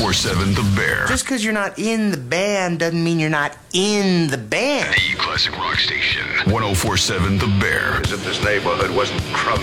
1047 The Bear. Just because you're not in the band doesn't mean you're not in the band. The classic rock station. 1047 The Bear. As if this neighborhood wasn't crummy